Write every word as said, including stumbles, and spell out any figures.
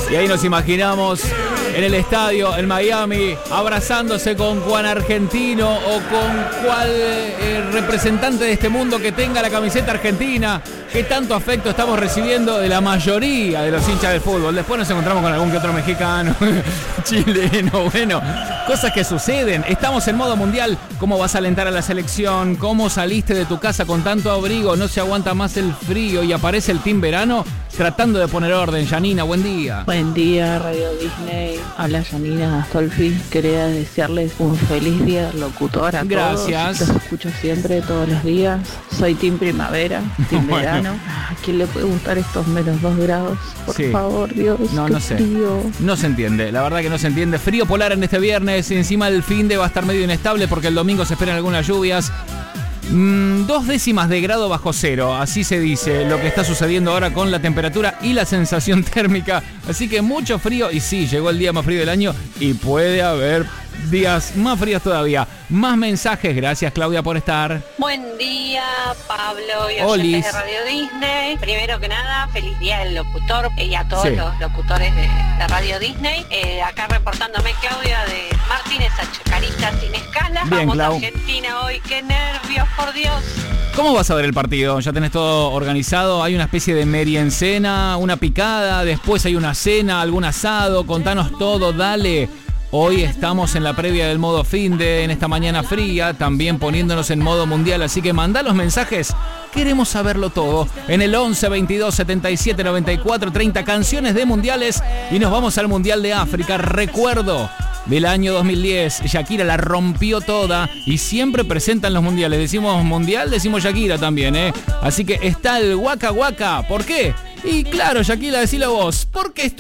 Y ahí nos imaginamos en el estadio, en Miami, abrazándose con Juan Argentino o con cual eh, representante de este mundo que tenga la camiseta argentina. Qué tanto afecto estamos recibiendo de la mayoría de los hinchas del fútbol. Después nos encontramos con algún que otro mexicano, chileno, bueno, cosas que suceden. Estamos en modo mundial. ¿Cómo vas a alentar a la selección? ¿Cómo saliste de tu casa con tanto abrigo? No se aguanta más el frío y aparece el team verano tratando de poner orden. Janina, buen día. Buen día, Radio Disney. Habla Janina Astolfi. Quería desearles un feliz día del locutor a Gracias. todos. Los escucho siempre, todos los días. Soy team primavera, team Bueno. verano. ¿A quién le puede gustar estos menos dos grados? Por Sí. favor, Dios, No, qué no sé. frío. No se entiende, la verdad que no se entiende. Frío polar en este viernes, encima el fin de va a estar medio inestable porque el domingo se esperan algunas lluvias. Mm, dos décimas de grado bajo cero, así se dice lo que está sucediendo ahora con la temperatura y la sensación térmica. Así que mucho frío y sí, llegó el día más frío del año y puede haber días más fríos todavía. Más mensajes, gracias Claudia por estar. Buen día, Pablo y Olis. oyentes de Radio Disney. Primero que nada, feliz día del locutor y a todos Sí. los locutores de, de Radio Disney. Eh, acá reportándome Claudia de Martínez a Chacarita sin escala. Bien, Vamos Clau. a Argentina hoy, qué nervios, por Dios. ¿Cómo vas a ver el partido? ¿Ya tenés todo organizado? ¿Hay una especie de meriencena, una picada? ¿Después hay una cena, algún asado? Contanos todo, dale. Hoy estamos en la previa del modo finde, en esta mañana fría, también poniéndonos en modo mundial, así que mandá los mensajes, queremos saberlo todo. En el once, veintidós, setenta y siete, noventa y cuatro, treinta canciones de mundiales y nos vamos al Mundial de África. Recuerdo del año dos mil diez, Shakira la rompió toda y siempre presenta en los mundiales. Decimos mundial, decimos Shakira también, ¿eh? Así que está el Waka Waka. ¿Por qué? Y claro, Shakira, decilo vos, porque